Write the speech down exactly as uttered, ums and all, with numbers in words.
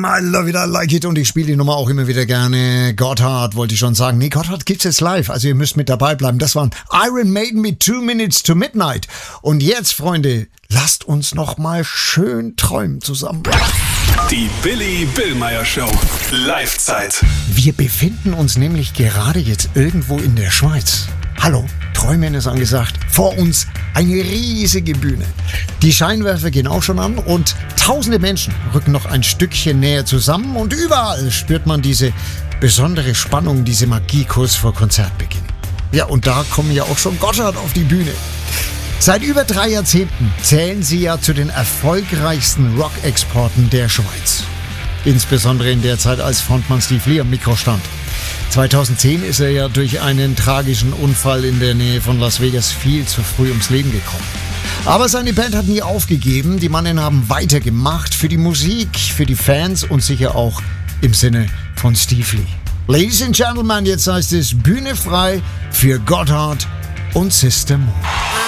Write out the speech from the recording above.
I love it, I like it. Und ich spiele die Nummer auch immer wieder gerne. Gotthard wollte ich schon sagen. Nee, Gotthard gibt's jetzt live. Also ihr müsst mit dabei bleiben. Das waren Iron Maiden mit Two Minutes to Midnight. Und jetzt, Freunde, lasst uns noch mal schön träumen zusammen. Die Billy Billmeyer Show. Live-Zeit. Wir befinden uns nämlich gerade jetzt irgendwo in der Schweiz. Hallo, Träumen ist angesagt. Vor uns eine riesige Bühne. Die Scheinwerfer gehen auch schon an und tausende Menschen rücken noch ein Stückchen näher zusammen und überall spürt man diese besondere Spannung, diese Magie kurz vor Konzertbeginn. Ja, und da kommen ja auch schon Gotthard auf die Bühne. Seit über drei Jahrzehnten zählen sie ja zu den erfolgreichsten Rock-Exporten der Schweiz. Insbesondere in der Zeit, als Frontmann Steve Lee am Mikro stand. zweitausendzehn ist er ja durch einen tragischen Unfall in der Nähe von Las Vegas viel zu früh ums Leben gekommen. Aber seine Band hat nie aufgegeben. Die Mannen haben weitergemacht für die Musik, für die Fans und sicher auch im Sinne von Steve Lee. Ladies and Gentlemen, jetzt heißt es Bühne frei für Gotthard und System One.